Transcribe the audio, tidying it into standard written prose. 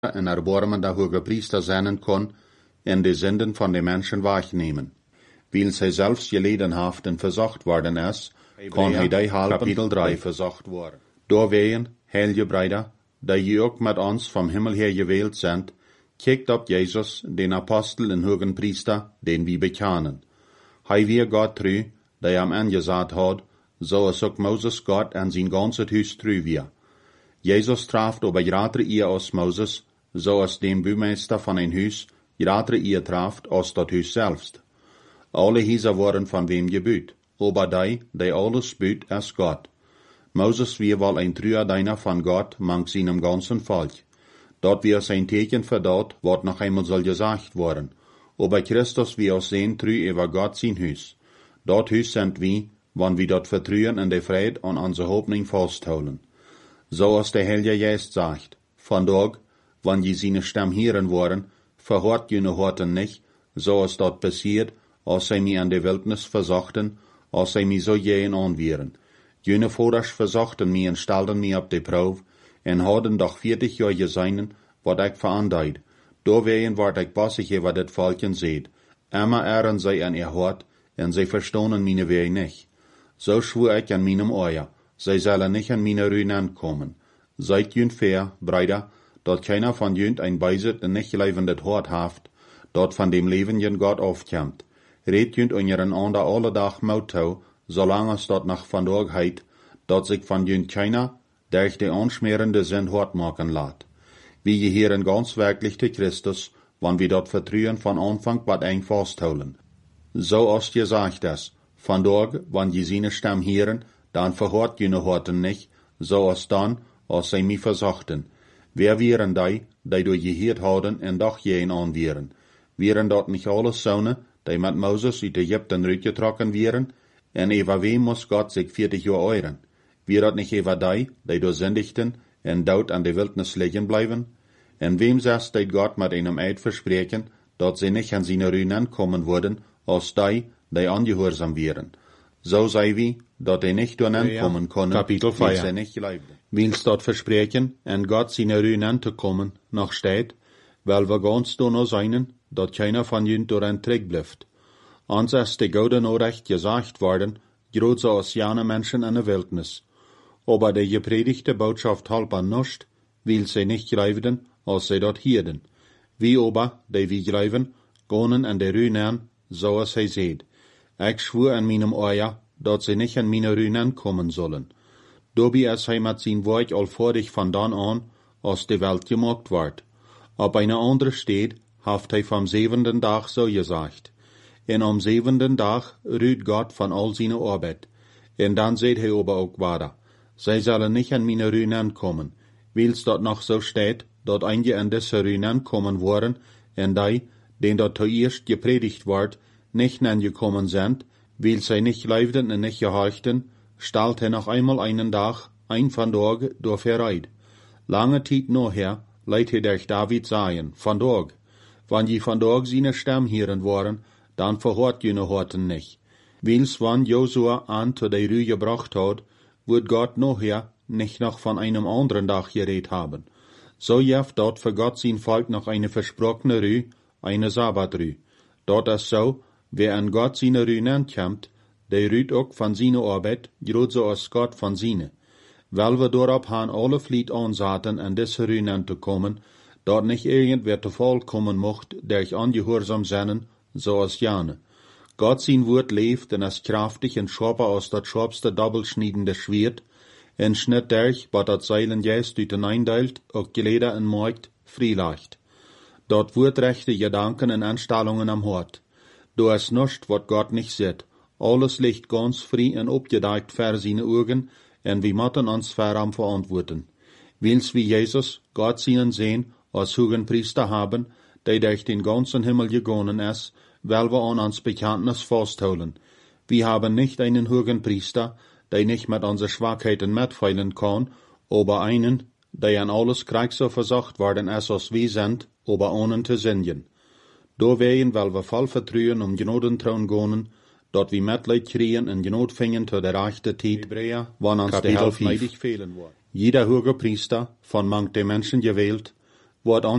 en erbarmender hoge priester zijn kon en de zinden van de mensen wahrnemen. Weil zij zelfs geleden heeft en verzocht worden is, kon hij die helpen, kapitel 3, verzocht worden. Doorwegen, heilige Brüder, die je ook met ons vom Himmel her gewählt sind, kijkt op Jezus, den Apostel en hogen priester, den we bekennen. Hij weer God tru, die hem aangezaat had, zoals ook Moses God en zijn ganzet huis tru weer. Jezus traft over gratere eer als Moses, zoals dem buurmeester van een huis gratere eer traft als dat huis zelfst. Alle huizen worden van wem gebuut, aber die alles buut is God. Moses weer wel een truer diener van God mang seinem ganzen Volk. Dort weer zijn teken verdaut, wat nog einmal soll gesagt worden. Aber Christus wie aus sehen trü über Gott sein Huis. Dort Huis sind wie, wann wir dort vertrüen in der Fried an unsere Hoffnung festholen. So als der Heilige Geist sagt, vandaag, wann je seine Stimme hören worden, verhört jene Horten nicht, so als dort passiert, als sie mir an der Wildnis versuchten, als sie mir so jähen anwieren. Jene Voders versuchten mir und stellten mir ab die Probe, en hadden doch 40 Jahre geseinen, wat ik verandeit. Doorwegen word ik bossig over dit volkjen seht. Immer ehren zij an ihr Hort, en zij verstonen meine Weh nicht. So schwur ich an meinem Ohr, zij zullen nicht an meine Rünen kommen. Seid jünt fair, Brüder, dort keiner von jünt ein Beisit en nicht lebendet Hort haft, dort von dem lebenden Gott aufkämmt. Red jünt unseren ander alle Dag Mautau, solange es dort nach vandaag heit, dort sich von jünt keiner, der ich de anschmerende Sinn hort machen lat. Wie je hierin ganz wirklich de Christus, wann wir dort vertrüen von Anfang wat eng fastholen. So als je sagt es, vandaag, wann je seine Stimme hieren, dann verhört jene Horten nicht, so als dann, als sie mich versachten. Wer wären die du gehiert hadden en doch jeen anwieren? Wären dort nicht alles Söhne, die mit Moses uit Ägypten rütgetrokken wären? En über wem muss Gott sich 40 Jahre euren? Wie dat nicht über die du sündigten, en dood an de Wildnis liggen bleiben? En wem sagst dat Gott mit einem Eid verspreken, dat sie nicht an seine Rünen kommen würden, als die angehorsam wären? So sei wie, dat die nicht durch kommen können, Kapitel 4. weil sie nicht leibten. Willst dort versprechen, en Gott seine Rünen zu kommen, noch steht, weil wir ganz nur seinen, dat keiner von jünt durch ein Trick blifft. Ans ist die gute Nachricht gesagt worden, groß als jene Menschen in der Wildnis. Aber die gepredigte Botschaft halber nicht, weil sie nicht greifen, als sie dort hierden. Wie aber, die wir greifen, gonen an der Rünen, so als sie seht. Ich schwur an meinem Ohr, dass sie nicht an meine Rünen kommen sollen. Dobie ist mit sein Wort allvordig von dann an, als die Welt gemacht ward. Ab einer andere steht, haft er vom 7. Tag so gesagt. En am 7. Tag rüht Gott von all seiner Arbeit. En dann seht er aber auch weiter. Sie sollen nicht an meine Rünen kommen, weil's dort noch so steht, dort einige an diese Rünen kommen worden, en die, den dort zuerst gepredigt ward, nicht angekommen sind, weil sie nicht leibten und nicht gehorchten, stellt er noch einmal einen Tag, ein vandaag, durch Verreit. Lange Zeit nachher, leidt er durch David sagen, vandaag, wann je vandaag seine Stimme hören waren, dann verhört jene Horten nicht. Weil's wann Josua an zu der Rühe gebracht hat, wird Gott nachher nicht noch von einem anderen Tag geredet haben. So jeft dort für Gott sein Volk noch eine versprochene Rühe, eine Sabbatrühe. Dort ist so, wer an Gott seine Rühe nennt, der rüht auch von seiner Arbeit, größer als Gott von seine. Weil wir darauf haben alle Fliet ansaten, an diese Rühe zu kommen, dort nicht irgendwer zu Fall kommen mocht, der ich angehorsam seinen, so als Jane. Gott sein Wort lebt und ist kraftig und scharper als das scharfste doppelschniedende Schwert, en schnitt durch, wat dat Seilen jäst uit den eindeilt, auch geleder en Markt, freileicht. Dort wird rechte Gedanken und Anstellungen am Hort. Du ist nichts, wat Gott nicht sieht. Alles liegt ganz frei und abgedeckt für seine Augen, en wir müssen uns für am verantworten. Weil's wie Jesus, Gott seinen sehen, als hohen Priester haben, der durch den ganzen Himmel gegangen ist, weil wir an uns Bekenntnis festhalten. Wir haben nicht einen hohen Priester, der nicht mit unseren Schwachheiten mitfeilen kann, aber einen, der an alles Krieg so versucht worden ist, als wir sind, aber ohne zu singen. Doorwegen, weil wir voll vertrauen Gnadentrauen gehen, dort wir Mitleid kriegen und Gnade finden zu der rechten Zeit, wann uns die Helft neidig fehlen wird. Jeder hohe Priester, von manch den Menschen gewählt, wordt